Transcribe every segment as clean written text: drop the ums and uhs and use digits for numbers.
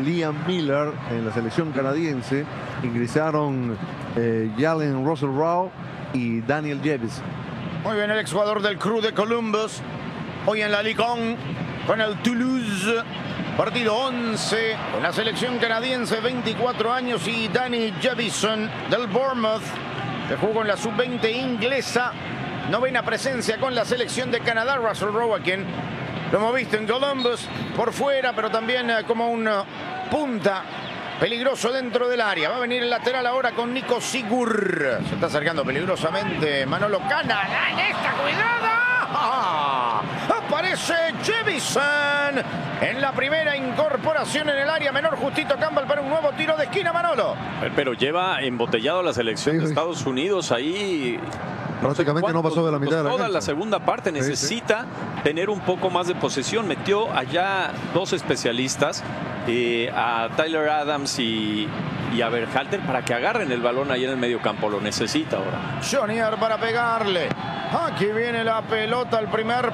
Liam Miller en la selección canadiense. Ingresaron Jalen Russell Rowe y Daniel Jevison. Muy bien, el exjugador del Crew de Columbus. Hoy en la Ligue 1 con el Toulouse. Partido 11 con la selección canadiense, 24 años, y Danny Jevison del Bournemouth, que jugó en la sub-20 inglesa. Novena presencia con la selección de Canadá. Russell Rowe, a quien lo hemos visto en Columbus por fuera, pero también como un punta peligroso dentro del área. Va a venir el lateral ahora con Nico Sigur. Se está acercando peligrosamente Manolo Cana. ¡En esta cuidada! Aparece Jevison en la primera incorporación en el área menor. Justito Campbell para un nuevo tiro de esquina, Manolo. Pero lleva embotellado la selección de Estados Unidos ahí. Prácticamente no pasó de la mitad de la Toda cancha. la segunda parte necesita tener un poco más de posesión. Metió allá dos especialistas, a Tyler Adams y a Berhalter, para que agarren el balón ahí en el medio campo. Lo necesita ahora. Jonier para pegarle. Aquí viene la pelota al primer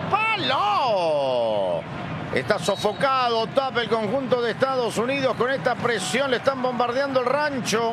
palo. Está sofocado, tapa el conjunto de Estados Unidos con esta presión. Le están bombardeando el rancho.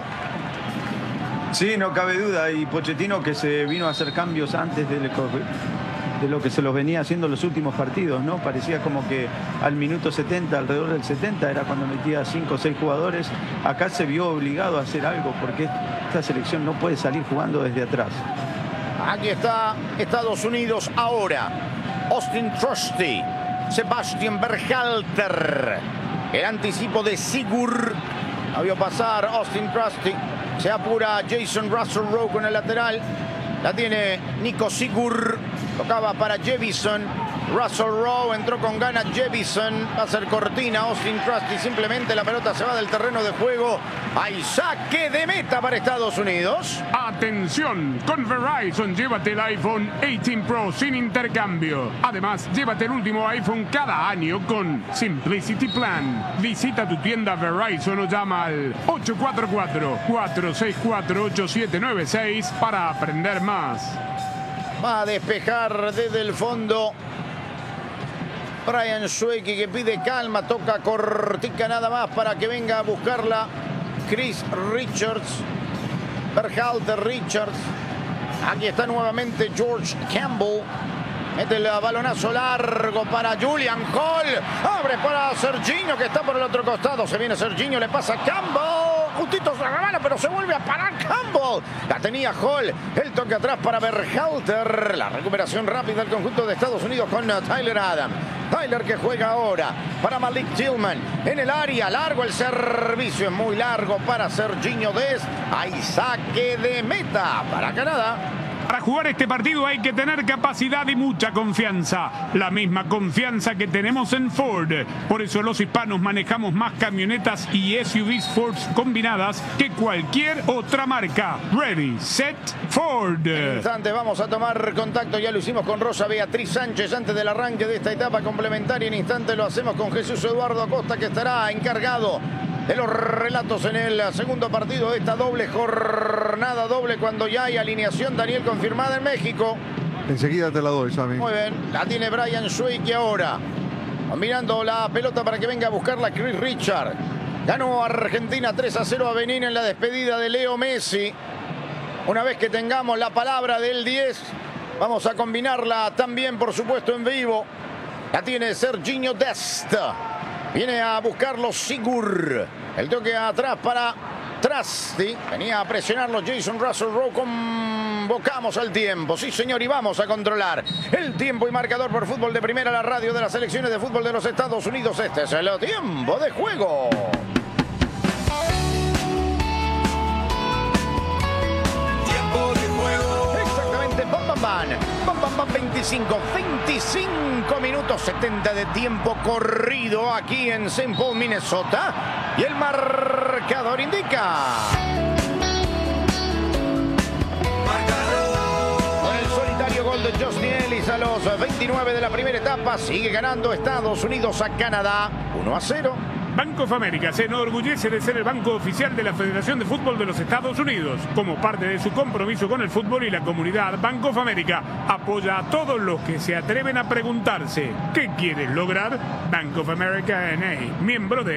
Sí, no cabe duda. Y Pochettino, que se vino a hacer cambios antes de lo que se los venía haciendo en los últimos partidos, ¿no? Parecía como que al minuto 70, alrededor del 70, era cuando metía 5 o 6 jugadores. Acá se vio obligado a hacer algo, porque esta selección no puede salir jugando desde atrás. Aquí está Estados Unidos ahora. Austin Trusty, Sebastian Berhalter. El anticipo de Sigur. La vio pasar Austin Trusty. Se apura Jason Russell Rowe con el lateral. La tiene Nico Sigur. Tocaba para Jevison. Russell Rowe entró con ganas. Jevison va a ser cortina. Austin Trusty, simplemente la pelota se va del terreno de juego. Hay saque de meta para Estados Unidos. Atención, con Verizon llévate el iPhone 18 Pro sin intercambio. Además, llévate el último iPhone cada año con Simplicity Plan. Visita tu tienda Verizon o llama al 844-464-8796 para aprender más. Va a despejar desde el fondo Brian Schwecki, que pide calma, toca cortica nada más para que venga a buscarla Chris Richards. Berhalter, Richards. Aquí está nuevamente George Campbell. Mete el balonazo largo para Julian Hall. Abre para Serginho, que está por el otro costado. Se viene Serginho, le pasa a Campbell. Justito se regala, pero se vuelve a parar Campbell. La tenía Hall. El toque atrás para Berhalter. La recuperación rápida del conjunto de Estados Unidos con Tyler Adams. Tyler, que juega ahora para Malik Tillman. En el área, largo el servicio. Es muy largo para Serginho Dest. Hay saque de meta para Canadá. Para jugar este partido hay que tener capacidad y mucha confianza. La misma confianza que tenemos en Ford. Por eso los hispanos manejamos más camionetas y SUVs Ford combinadas que cualquier otra marca. Ready, set, Ford. En un instante vamos a tomar contacto. Ya lo hicimos con Rosa Beatriz Sánchez antes del arranque de esta etapa complementaria. En instante lo hacemos con Jesús Eduardo Acosta, que estará encargado de los relatos en el segundo partido de esta doble jornada doble, cuando ya hay alineación, Daniel, confirmada en México. Enseguida te la doy, Sammy. Muy bien, la tiene Brian Schwecki ahora. Combinando la pelota para que venga a buscarla Chris Richard. Ganó Argentina 3-0 a Benín en la despedida de Leo Messi. Una vez que tengamos la palabra del 10, vamos a combinarla también, por supuesto, en vivo. La tiene Serginho Dest. Viene a buscarlo Sigur. El toque atrás para Trusty. Venía a presionarlo Jason Russell Rowe. Convocamos al tiempo. Sí, señor, y vamos a controlar el tiempo y marcador por Fútbol de Primera, la radio de las selecciones de fútbol de los Estados Unidos. Este es el tiempo de juego. Tiempo de juego. Exactamente, bam, bam, bam. Bam, bam, bam, 25 minutos 70 de tiempo corrido aquí en St. Paul, Minnesota. Y el marcador indica... Con el solitario gol de Justin Ellis a los 29 de la primera etapa, sigue ganando Estados Unidos a Canadá 1-0. Bank of America se enorgullece de ser el banco oficial de la Federación de Fútbol de los Estados Unidos. Como parte de su compromiso con el fútbol y la comunidad, Bank of America apoya a todos los que se atreven a preguntarse ¿qué quieres lograr? Bank of America N.A., miembro de